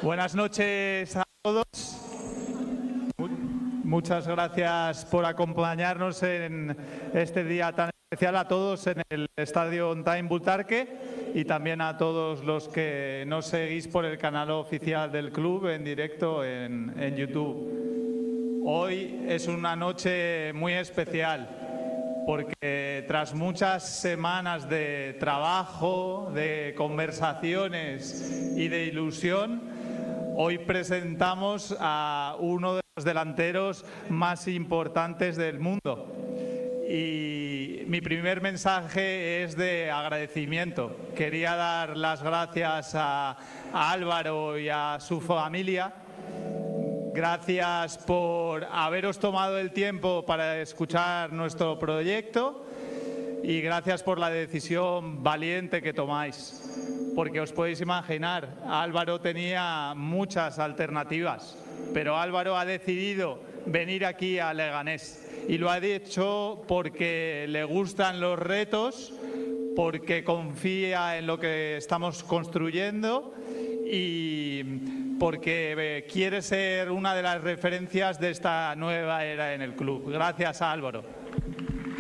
Buenas noches a todos. Muchas gracias por acompañarnos en este día tan especial, a todos en el Estadio On-Time Butarque y también a todos los que nos seguís por el canal oficial del club en directo en YouTube. Hoy es una noche muy especial porque tras muchas semanas de trabajo, de conversaciones y de ilusión, hoy presentamos a uno de los delanteros más importantes del mundo. Y mi primer mensaje es de agradecimiento. Quería dar las gracias a Álvaro y a su familia. Gracias por haberos tomado el tiempo para escuchar nuestro proyecto y gracias por la decisión valiente que tomáis. Porque os podéis imaginar, Álvaro tenía muchas alternativas, pero Álvaro ha decidido venir aquí a Leganés y lo ha hecho porque le gustan los retos, porque confía en lo que estamos construyendo y porque quiere ser una de las referencias de esta nueva era en el club. Gracias, Álvaro.